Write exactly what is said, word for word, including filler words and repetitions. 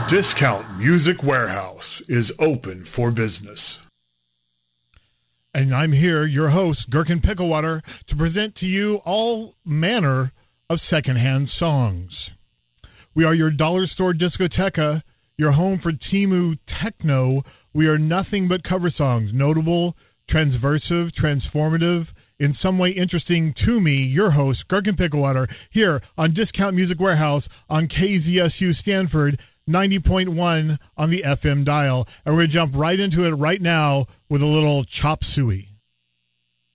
Discount Music Warehouse is open for business. And I'm here, your host, Gherkin Picklewater, to present to you all manner of secondhand songs. We are your dollar store discoteca, your home for Temu techno. We are nothing but cover songs, notable, transversive, transformative, in some way interesting to me, your host, Gherkin Picklewater, here on Discount Music Warehouse on K Z S U Stanford, ninety point one on the F M dial. And we're going to jump right into it right now with a little chop suey.